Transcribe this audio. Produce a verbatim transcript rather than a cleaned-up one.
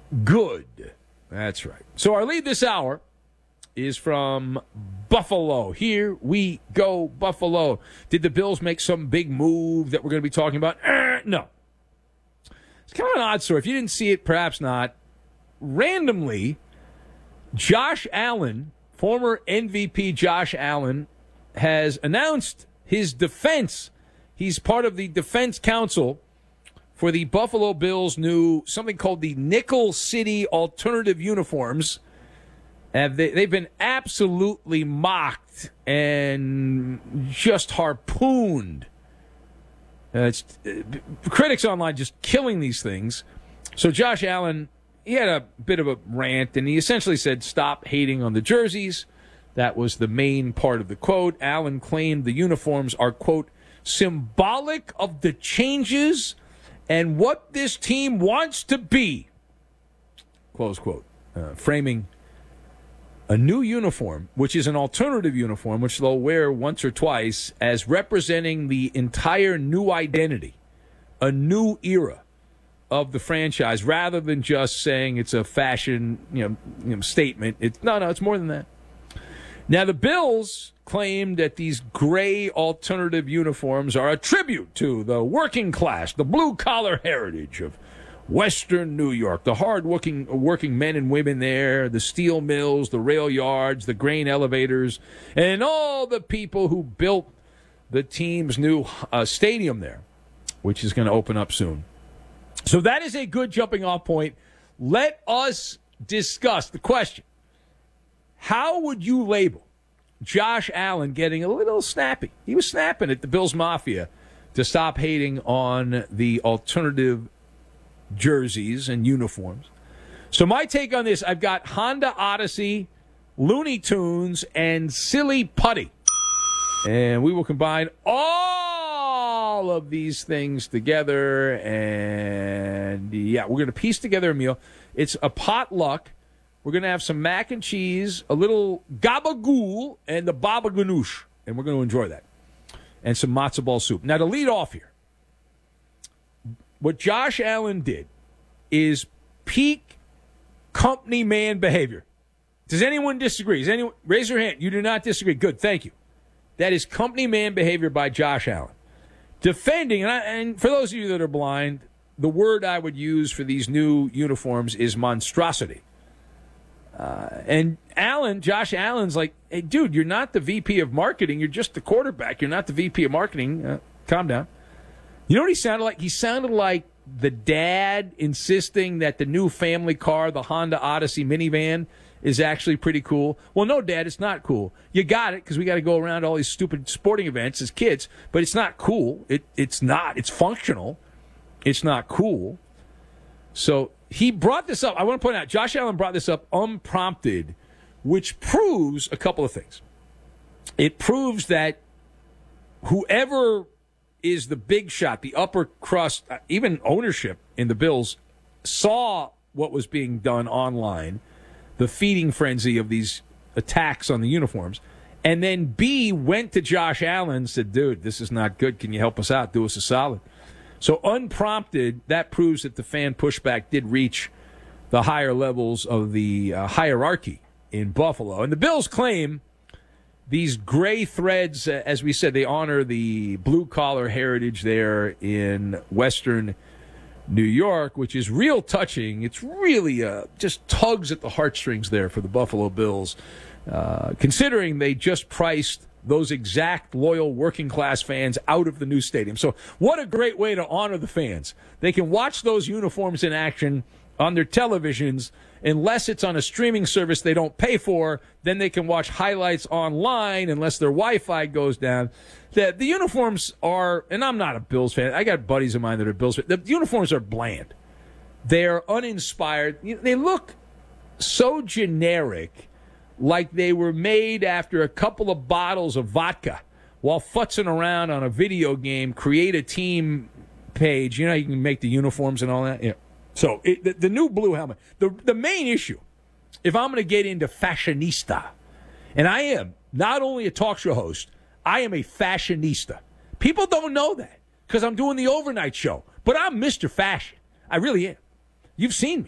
good. That's right. So our lead this hour is from Buffalo. Here we go, Buffalo. Did the Bills make some big move that we're going to be talking about? Uh, no. It's kind of an odd story. If you didn't see it, perhaps not. Randomly, Josh Allen, former M V P Josh Allen, has announced his defense. He's part of the defense council for the Buffalo Bills' new, something called the Nickel City Alternative Uniforms. And they, they've been absolutely mocked and just harpooned. Uh, it's, uh, critics online just killing these things. So Josh Allen, he had a bit of a rant, and he essentially said, stop hating on the jerseys. That was the main part of the quote. Allen claimed the uniforms are, quote, symbolic of the changes and what this team wants to be, close quote, uh, framing a new uniform, which is an alternative uniform, which they'll wear once or twice, as representing the entire new identity, a new era of the franchise, rather than just saying it's a fashion, you know, you know statement. It's no, no, it's more than that. Now, the Bills claim that these gray alternative uniforms are a tribute to the working class, the blue-collar heritage of Western New York, the hard-working working men and women there, the steel mills, the rail yards, the grain elevators, and all the people who built the team's new uh, stadium there, which is going to open up soon. So that is a good jumping-off point. Let us discuss the question. How would you label Josh Allen getting a little snappy? He was snapping at the Bills Mafia to stop hating on the alternative jerseys and uniforms. So my take on this, I've got Honda Odyssey, Looney Tunes, and Silly Putty. And we will combine all of these things together. And, yeah, we're going to piece together a meal. It's a potluck. We're going to have some mac and cheese, a little gabagool, and the baba ganoush. And we're going to enjoy that. And some matzo ball soup. Now, to lead off here, what Josh Allen did is peak company man behavior. Does anyone disagree? Does anyone raise your hand? You do not disagree. Good, thank you. That is company man behavior by Josh Allen. Defending, and, I, and for those of you that are blind, the word I would use for these new uniforms is monstrosity. Uh, and Allen, Josh Allen's like, hey, dude, you're not the V P of marketing. You're just the quarterback. You're not the V P of marketing. Uh, calm down. You know what he sounded like? He sounded like the dad insisting that the new family car, the Honda Odyssey minivan, is actually pretty cool. Well, no, Dad, it's not cool. You got it because we got to go around all these stupid sporting events as kids, but it's not cool. It It's not. It's functional. It's not cool. So he brought this up. I want to point out, Josh Allen brought this up unprompted, which proves a couple of things. It proves that whoever is the big shot, the upper crust, even ownership in the Bills, saw what was being done online, the feeding frenzy of these attacks on the uniforms, and then B, went to Josh Allen and said, dude, this is not good. Can you help us out? Do us a solid. So unprompted, that proves that the fan pushback did reach the higher levels of the uh, hierarchy in Buffalo. And the Bills claim these gray threads, uh, as we said, they honor the blue-collar heritage there in Western New York, which is real touching. It's really uh, just tugs at the heartstrings there for the Buffalo Bills, uh, considering they just priced those exact loyal working-class fans out of the new stadium. So what a great way to honor the fans. They can watch those uniforms in action on their televisions. Unless it's on a streaming service they don't pay for, then they can watch highlights online unless their Wi-Fi goes down. The, the uniforms are, and I'm not a Bills fan. I got buddies of mine that are Bills fans. The uniforms are bland. They're uninspired. They look so generic, like they were made after a couple of bottles of vodka while futzing around on a video game, create a team page. You know, you can make the uniforms and all that. Yeah. So it, the, the new blue helmet, the, the main issue, if I'm going to get into fashionista, and I am not only a talk show host, I am a fashionista. People don't know that because I'm doing the overnight show, but I'm Mister Fashion. I really am. You've seen me.